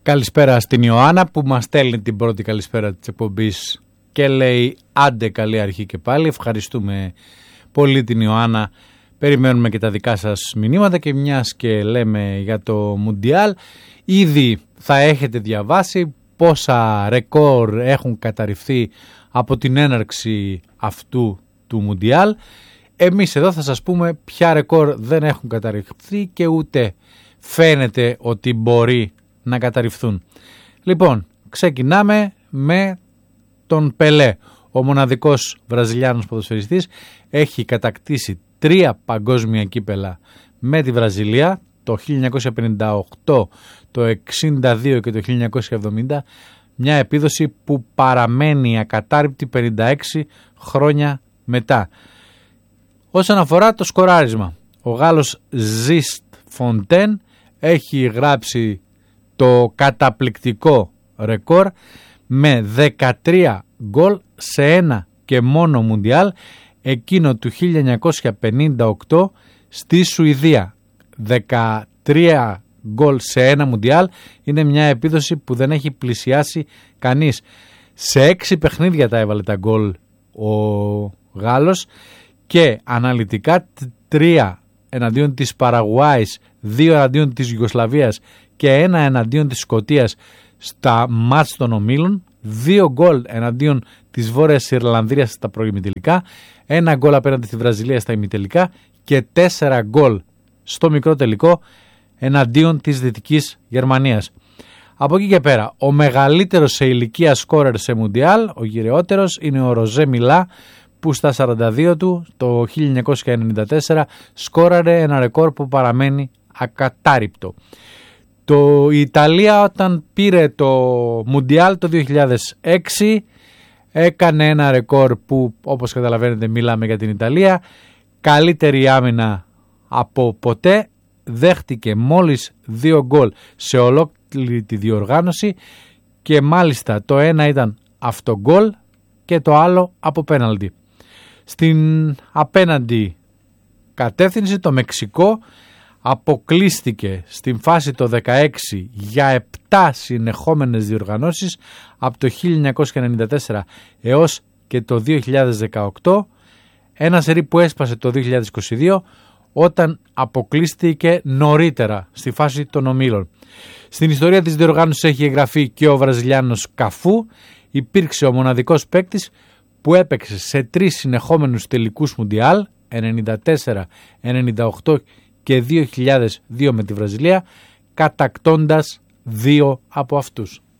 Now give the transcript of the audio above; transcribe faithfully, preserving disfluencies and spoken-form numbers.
Καλησπέρα στην Ιωάννα που μας στέλνει την πρώτη καλησπέρα της εκπομπής και λέει άντε καλή αρχή και πάλι. Ευχαριστούμε πολύ την Ιωάννα. Περιμένουμε και τα δικά σας μηνύματα και μιας και λέμε για το Μουντιάλ, ήδη θα έχετε διαβάσει πόσα ρεκόρ έχουν καταρριφθεί από την έναρξη αυτού του Μουντιάλ. Εμείς εδώ θα σας πούμε ποια ρεκόρ δεν έχουν καταρριφθεί και ούτε φαίνεται ότι μπορεί να καταρριφθούν. Λοιπόν, ξεκινάμε με τον Πελέ. Ο μοναδικός Βραζιλιάνος ποδοσφαιριστής έχει κατακτήσει τρία παγκόσμια κύπελα με τη Βραζιλία, το χίλια εννιακόσια πενήντα οκτώ, το εξήντα δύο και το χίλια εννιακόσια εβδομήντα, μια επίδοση που παραμένει ακατάρρυπτη πενήντα έξι χρόνια μετά. Όσον αφορά το σκοράρισμα, ο Γάλλος Ζιστ Φοντέν έχει γράψει το καταπληκτικό ρεκόρ με δεκατρία γκολ σε ένα και μόνο Μουντιάλ, εκείνο του χίλια εννιακόσια πενήντα οκτώ στη Σουηδία. δεκατρία γκολ σε ένα Μουντιάλ είναι μια επίδοση που δεν έχει πλησιάσει κανείς. Σε έξι παιχνίδια τα έβαλε τα γκολ ο Γάλλος και αναλυτικά τρία εναντίον της Παραγουάης, δύο εναντίον της Ιουγκοσλαβίας και ένα εναντίον της Σκωτίας στα μάτς των ομίλων, δύο γκολ εναντίον της Βόρειας Ιρλανδίας στα προημιτελικά, ένα γκολ απέναντι στη Βραζιλία στα ημιτελικά και τέσσερα γκολ στο μικρό τελικό εναντίον της Δυτικής Γερμανίας. Από εκεί και πέρα, ο μεγαλύτερος σε ηλικία σκόρερ σε Μουντιάλ, ο γυρεότερος, είναι ο Ροζέ Μιλά, που στα σαράντα δύο του το χίλια εννιακόσια ενενήντα τέσσερα σκόραρε ένα ρεκόρ που παραμένει ακατάρρυπτο. Το, η Ιταλία όταν πήρε το Μουντιάλ το δύο χιλιάδες έξι έκανε ένα ρεκόρ που, όπως καταλαβαίνετε, μιλάμε για την Ιταλία, καλύτερη άμυνα από ποτέ, δέχτηκε μόλις δύο γκολ σε ολόκληρη τη διοργάνωση και μάλιστα το ένα ήταν αυτογκολ και το άλλο από πέναλτι. Στην απέναντι κατεύθυνση το Μεξικό αποκλείστηκε στην φάση το δεκαέξι για επτά συνεχόμενες διοργανώσεις από το χίλια εννιακόσια ενενήντα τέσσερα έως και το δύο χιλιάδες δεκαοκτώ, ένα σερί που έσπασε το δύο χιλιάδες είκοσι δύο όταν αποκλείστηκε νωρίτερα στη φάση των ομίλων. Στην ιστορία της διοργάνωσης έχει εγγραφεί και ο Βραζιλιάνος Καφού, υπήρξε ο μοναδικός παίκτης που έπαιξε σε τρεις συνεχόμενους τελικούς Μουντιάλ, ενενήντα τέσσερα, ενενήντα οκτώ και δύο χιλιάδες δύο με τη Βραζιλία, κατακτώντας δύο από αυτούς.